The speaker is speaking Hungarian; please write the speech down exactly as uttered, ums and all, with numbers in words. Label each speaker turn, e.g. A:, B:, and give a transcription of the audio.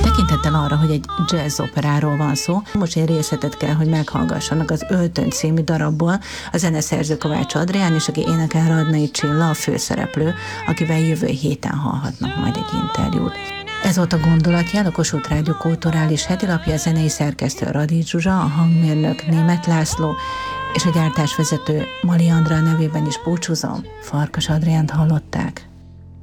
A: Tekintettel arra, hogy egy jazz operáról van szó, most egy részletet kell, hogy meghallgassanak az Öltöny című darabból. A zeneszerző Kovács Adrián, és aki énekel Radnai Csilla, a főszereplő, akivel jövő héten hallhatnak majd egy interjút. Ez volt a Gondolatjel, a Kossuth Rádió kulturális hetilapja, a zenei szerkesztő Radics Zsuzsa, a hangmérnök Németh László, és a gyártásvezető Mali Andrea nevében is búcsúzom. Farkas Adriánt hallották.